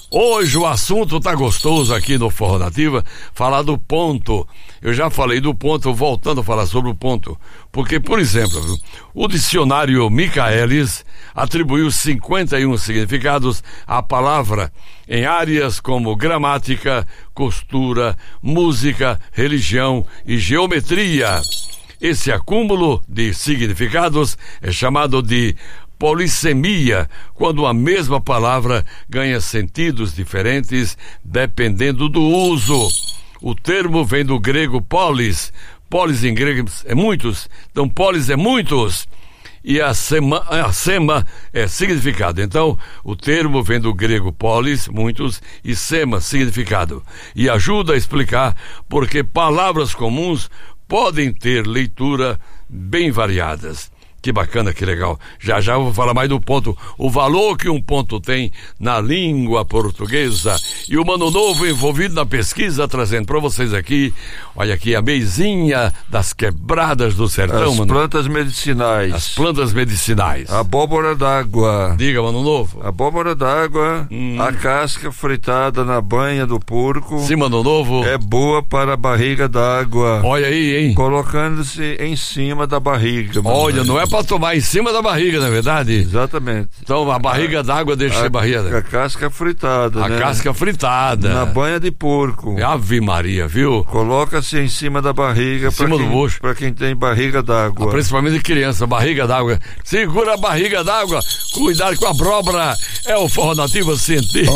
Hoje o assunto tá gostoso aqui no Forró Nativa, falar do ponto. Eu já falei do ponto, voltando a falar sobre o ponto. Porque, por exemplo, o dicionário Michaelis atribuiu 51 significados à palavra em áreas como gramática, costura, música, religião e geometria. Esse acúmulo de significados é chamado de polissemia, quando a mesma palavra ganha sentidos diferentes dependendo do uso. O termo vem do grego polis. Polis em grego é muitos, então polis é muitos. E a sema é significado. Então, o termo vem do grego polis, muitos, e sema, significado. E ajuda a explicar porque palavras comuns podem ter leitura bem variadas. Que bacana, que legal. Já já eu vou falar mais do ponto, o valor que um ponto tem na língua portuguesa. E o Mano Novo envolvido na pesquisa, trazendo para vocês aqui, olha aqui, a mesinha das quebradas do sertão, As plantas medicinais. As plantas medicinais. Abóbora d'água. Diga, Mano Novo. Abóbora d'água, a casca fritada na banha do porco. Sim, Mano Novo. É boa para a barriga d'água. Olha aí, hein? Colocando-se em cima da barriga. Olha, não é para tomar em cima da barriga, não é verdade? Exatamente. Então a barriga d'água deixa ser barriga. A casca fritada, A casca fritada. Na banha de porco. Ave Maria, viu? Coloca-se em cima da barriga para quem tem barriga d'água. Principalmente criança, barriga d'água. Segura a barriga d'água, cuidado com a abóbora. É o Forró Nativa Científico.